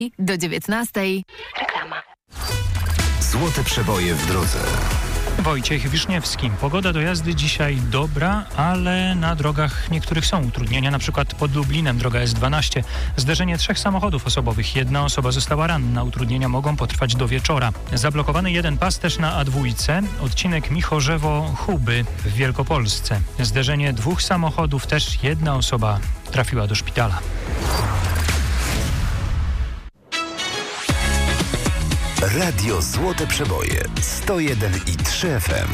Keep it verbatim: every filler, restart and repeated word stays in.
do dziewiętnastej. Reklama. Złote przeboje w drodze. Wojciech Wiszniewski. Pogoda do jazdy dzisiaj dobra, ale na drogach niektórych są utrudnienia. Na przykład pod Lublinem droga S dwanaście. Zderzenie trzech samochodów osobowych. Jedna osoba została ranna. Utrudnienia mogą potrwać do wieczora. Zablokowany jeden pas też na A dwa. Odcinek Michorzewo-Huby w Wielkopolsce. Zderzenie dwóch samochodów. Też jedna osoba trafiła do szpitala. Radio Złote Przeboje sto jeden i trzy F M.